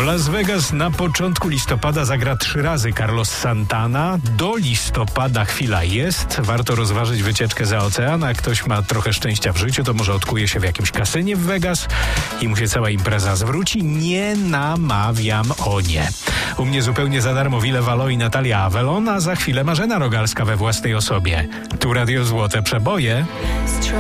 W Las Vegas na początku listopada zagra 3 razy Carlos Santana. Do listopada chwila jest. Warto rozważyć wycieczkę za ocean. A ktoś ma trochę szczęścia w życiu, to może odkuje się w jakimś kasynie w Vegas i mu się cała impreza zwróci. Nie namawiam, o nie. U mnie zupełnie za darmo Ville Valo i Natalia Avelon, a za chwilę Marzena Rogalska we własnej osobie. Tu Radio Złote Przeboje.